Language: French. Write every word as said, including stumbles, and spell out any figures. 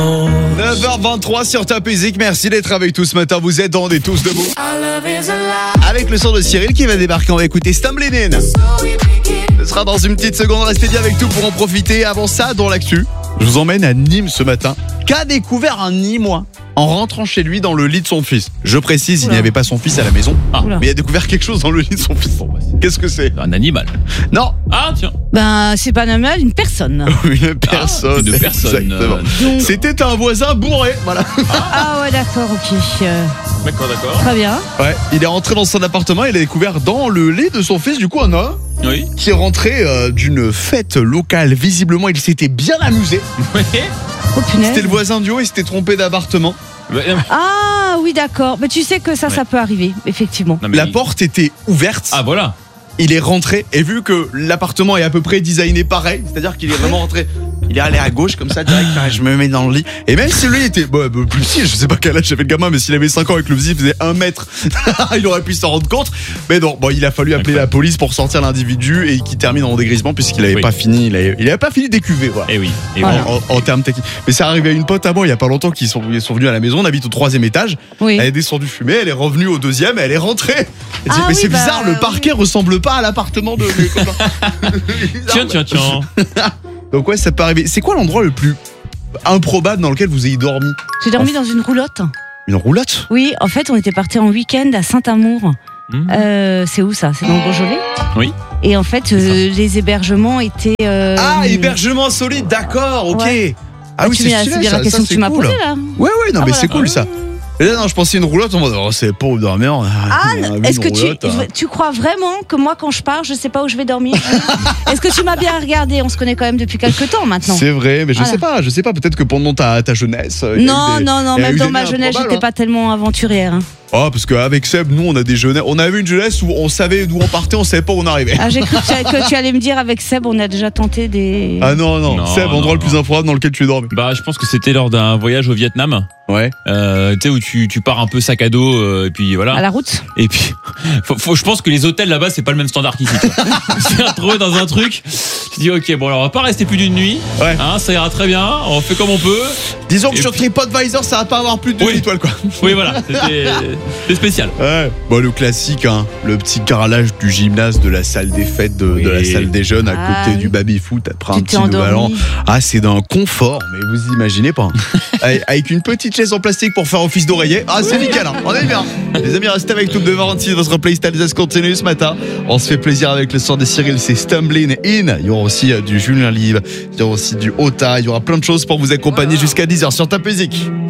neuf heures vingt-trois sur Top Music, merci d'être avec tous ce matin, vous êtes dans des tous debout. Avec le son de Cyril qui va débarquer, on va écouter Stumbling In. Ce sera dans une petite seconde, restez bien avec tout pour en profiter. Avant ça, dans l'actu, je vous emmène à Nîmes ce matin. Qu'a découvert un Nîmois en rentrant chez lui dans le lit de son fils? Je précise, il n'y avait pas son fils à la maison, ah, mais il a découvert quelque chose dans le lit de son fils. Qu'est-ce que c'est? Un animal. Non. Ah tiens. Ben c'est pas un animal, une personne. Une personne. Ah, une personne. Exactement. Donc... C'était un voisin bourré, voilà. Ah ouais d'accord, ok. Euh... D'accord, d'accord. Très bien. Ouais, il est rentré dans son appartement, il a découvert dans le lit de son fils, du coup un homme. Oui. Qui est rentré euh, d'une fête locale. Visiblement, il s'était bien amusé. Oui. Oh punaise. C'était le voisin du haut, il s'était trompé d'appartement. Ah oui d'accord, mais tu sais que ça, ouais. ça peut arriver, effectivement. Non, La il... porte était ouverte. Ah voilà. Il est rentré et vu que l'appartement est à peu près designé pareil, c'est-à-dire qu'il est vraiment rentré, il est allé à gauche comme ça direct, je me mets dans le lit. Et même si lui était bah, bah, plus petit, je sais pas quel âge avait le gamin, mais s'il avait cinq ans avec le fusil, il faisait un mètre, il aurait pu s'en rendre compte. Mais non, bon, il a fallu appeler la police pour sortir l'individu et qui termine en dégrisement puisqu'il avait oui. pas fini, il avait, il avait pas fini d'écuver. Voilà. Et oui. Et voilà. en, en, en termes techniques. Mais c'est arrivé à une pote à moi il y a pas longtemps qui sont, sont venus à la maison. On habite au troisième étage. Oui. Elle est descendue fumer, elle est revenue au deuxième, elle est rentrée. Elle ah, dit, mais oui, c'est bah, bizarre, le parquet oui. ressemble pas à l'appartement de mes copains. Tiens, tiens, tiens. Donc ouais, ça peut arriver. C'est quoi l'endroit le plus improbable dans lequel vous ayez dormi? J'ai dormi dans une roulotte. Une roulotte? Oui, en fait, on était partis en week-end à Saint-Amour. Mmh. Euh, c'est où ça? C'est dans le Beaujolais? Oui. Et en fait, euh, les hébergements étaient... Euh... Ah, hébergement solide, d'accord, ok. Ouais. Ah, ah oui, c'est bien, c'est bien ça, la question ça, que tu m'as cool. posée là. Ouais, ouais, non, ah, mais voilà. c'est cool ça. Et là, non, je pensais une roulotte, on va oh, c'est pour dormir. Ah, est-ce que tu, hein. tu crois vraiment que moi, quand je pars, je sais pas où je vais dormir? Est-ce que tu m'as bien regardé? On se connaît quand même depuis quelques temps maintenant. C'est vrai, mais je voilà. sais pas, je sais pas. Peut-être que pendant ta, ta jeunesse. Non, des, non, non, même dans ma jeunesse, j'étais hein. pas tellement aventurière. Hein. Oh, parce qu'avec Seb, nous, on a des jeunesses. On avait une jeunesse où on savait d'où on partait, on savait pas où on arrivait. Ah, j'ai cru que tu allais me dire avec Seb, on a déjà tenté des. Ah non, non, non Seb, non, endroit non. le plus improbable dans lequel tu es dormi. Bah, je pense que c'était lors d'un voyage au Vietnam. Ouais. Euh, tu sais, où tu, tu pars un peu sac à dos, euh, et puis voilà. À la route. Et puis, faut, faut, je pense que les hôtels là-bas, c'est pas le même standard qu'ici. Je suis retrouvé dans un truc. Je dis, ok, bon, alors on va pas rester plus d'une nuit. Ouais. Hein, ça ira très bien. On fait comme on peut. Disons que et sur puis... TripAdvisor, ça va pas avoir plus de deux oui. étoiles, quoi. Oui, voilà. C'était spécial. Ouais. Bon, le classique, hein. Le petit carrelage du gymnase, de la salle des fêtes, de, oui. de la salle des jeunes, à ah, côté oui. du baby-foot, après un petit ballon. Ah, c'est d'un confort, mais vous imaginez pas. Avec une petite chaise en plastique pour faire office d'oreiller. Ah, c'est oui. nickel, hein. On est bien. Les amis, restez avec Top de vingt-six, votre playlist se continue ce matin. On se fait plaisir avec le son de Cyril, c'est Stumbling In. Il y aura aussi euh, du Julien Live, il y aura aussi du Ota, il y aura plein de choses pour vous accompagner jusqu'à dix heures sur Top Music.